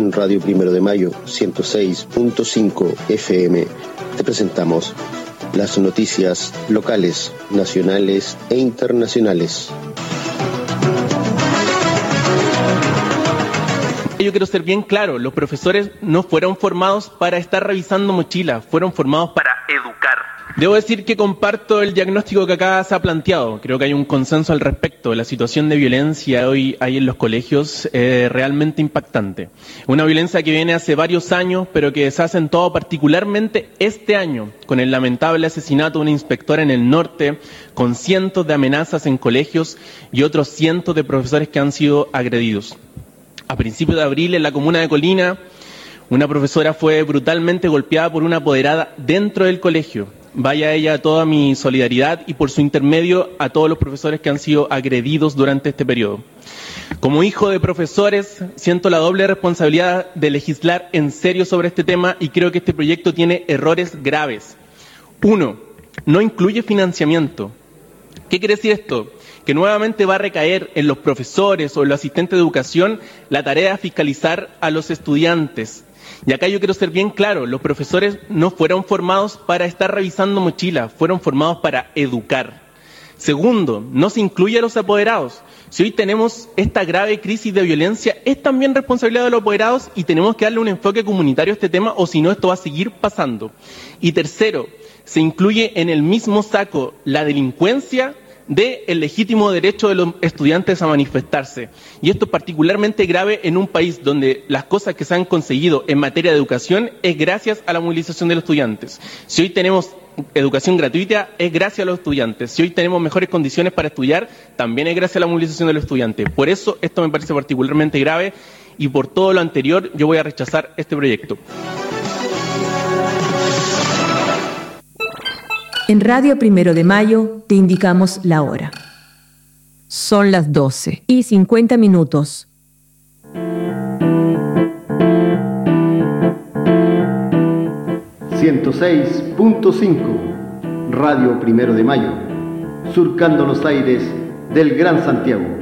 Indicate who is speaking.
Speaker 1: en Radio Primero de Mayo 106.5 FM te presentamos las noticias locales, nacionales e internacionales.
Speaker 2: Yo quiero ser bien claro, los profesores no fueron formados para estar revisando mochilas, fueron formados para educar. Debo decir que comparto el diagnóstico que acá se ha planteado. Creo que hay un consenso al respecto. La situación de violencia hoy hay en los colegios es realmente impactante. Una violencia que viene hace varios años, pero que se ha acentuado particularmente este año, con el lamentable asesinato de una inspectora en el norte, con cientos de amenazas en colegios y otros cientos de profesores que han sido agredidos. A principios de abril, en la comuna de Colina, una profesora fue brutalmente golpeada por una apoderada dentro del colegio. Vaya a ella toda mi solidaridad y por su intermedio a todos los profesores que han sido agredidos durante este periodo. Como hijo de profesores, siento la doble responsabilidad de legislar en serio sobre este tema y creo que este proyecto tiene errores graves. 1. No incluye financiamiento. ¿Qué quiere decir esto? Que nuevamente va a recaer en los profesores o en los asistentes de educación la tarea de fiscalizar a los estudiantes. Y acá yo quiero ser bien claro, los profesores no fueron formados para estar revisando mochilas, fueron formados para educar. Segundo, no se incluye a los apoderados. Si hoy tenemos esta grave crisis de violencia, es también responsabilidad de los apoderados y tenemos que darle un enfoque comunitario a este tema o si no esto va a seguir pasando. Y tercero, se incluye en el mismo saco la delincuencia del legítimo derecho de los estudiantes a manifestarse. Y esto es particularmente grave en un país donde las cosas que se han conseguido en materia de educación es gracias a la movilización de los estudiantes. Si hoy tenemos educación gratuita, es gracias a los estudiantes. Si hoy tenemos mejores condiciones para estudiar, también es gracias a la movilización de los estudiantes. Por eso esto me parece particularmente grave y por todo lo anterior yo voy a rechazar este proyecto.
Speaker 3: En Radio Primero de Mayo te indicamos la hora. Son las 12:50.
Speaker 1: 106.5 Radio Primero de Mayo, surcando los aires del Gran Santiago.